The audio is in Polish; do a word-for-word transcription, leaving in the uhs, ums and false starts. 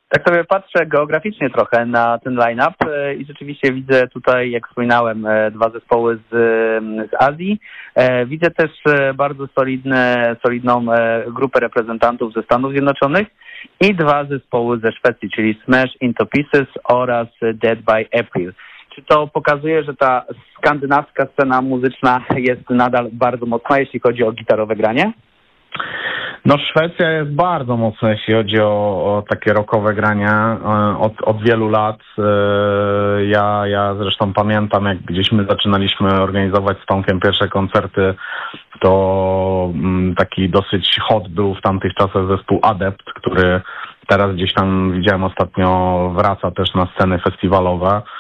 Tak sobie patrzę geograficznie trochę na ten line-up i rzeczywiście widzę tutaj, jak wspominałem, dwa zespoły z, z Azji. Widzę też bardzo solidne, solidną grupę reprezentantów ze Stanów Zjednoczonych i dwa zespoły ze Szwecji, czyli Smash Into Pieces oraz Dead by April. Czy to pokazuje, że ta skandynawska scena muzyczna jest nadal bardzo mocna, jeśli chodzi o gitarowe granie? No Szwecja jest bardzo mocna, jeśli chodzi o, o takie rockowe grania od, od wielu lat. Ja, ja zresztą pamiętam, jak gdzieś my zaczynaliśmy organizować z Tomkiem pierwsze koncerty, to taki dosyć hot był w tamtych czasach zespół Adept, który teraz gdzieś tam widziałem ostatnio wraca też na sceny festiwalowe.